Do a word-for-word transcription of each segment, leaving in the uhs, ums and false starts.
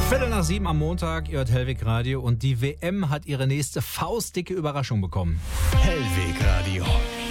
Viertel nach sieben am Montag, ihr hört Hellweg Radio und die W M hat ihre nächste faustdicke Überraschung bekommen. Hellweg Radio.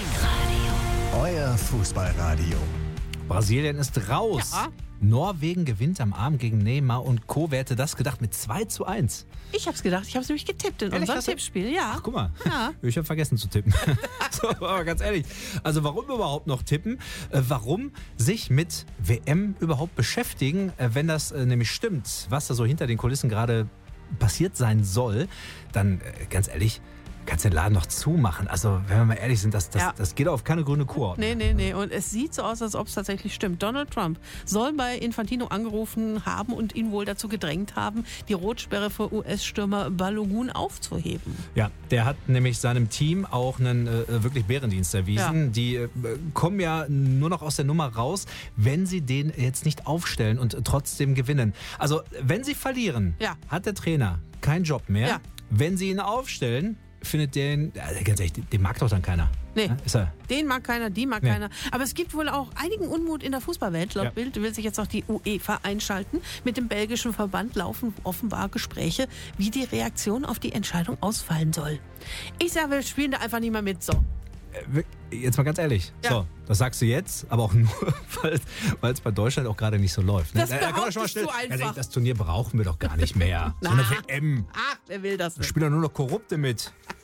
Euer Fußballradio. Brasilien ist raus. Ja. Norwegen gewinnt am Abend gegen Neymar und Co. Wer hätte das gedacht mit zwei zu eins? Ich hab's gedacht, ich hab's nämlich getippt in Ehrlich, unserem hast du- Tippspiel, ja. Ach, guck mal. Ja. Ich habe vergessen zu tippen. So, aber ganz ehrlich. Also warum überhaupt noch tippen? Äh, Warum sich mit W M überhaupt beschäftigen, äh, wenn das äh, nämlich stimmt, was da so hinter den Kulissen gerade passiert sein soll, dann äh, ganz ehrlich, kannst du den Laden noch zumachen. Also wenn wir mal ehrlich sind, das, das, Ja. das geht auf keine grüne Kur. Nee, nee, nee. Und es sieht so aus, als ob es tatsächlich stimmt. Donald Trump soll bei Infantino angerufen haben und ihn wohl dazu gedrängt haben, die Rotsperre für U S-Stürmer Balogun aufzuheben. Ja, der hat nämlich seinem Team auch einen äh, wirklich Bärendienst erwiesen. Ja. Die äh, kommen ja nur noch aus der Nummer raus, wenn sie den jetzt nicht aufstellen und trotzdem gewinnen. Also, wenn sie verlieren, Ja. hat der Trainer keinen Job mehr. Ja. Wenn sie ihn aufstellen, findet den, also ganz ehrlich, den mag doch dann keiner. Nee. Ja, ist er. Den mag keiner, die mag Nee. keiner. Aber es gibt wohl auch einigen Unmut in der Fußballwelt. Laut Ja. Bild will sich jetzt auch die UEFA einschalten. Mit dem belgischen Verband laufen offenbar Gespräche, wie die Reaktion auf die Entscheidung ausfallen soll. Ich sage, wir spielen da einfach nicht mehr mit. So. Äh, Jetzt mal ganz ehrlich. Ja. So, das sagst du jetzt, aber auch nur, weil es bei Deutschland auch gerade nicht so läuft. ne? Das Da- da kann man schon mal behauptest du Ganz einfach. ehrlich, das Turnier brauchen wir doch gar nicht mehr. So eine W M. Ach, wer will das Da nicht? spielen doch nur noch Korrupte mit.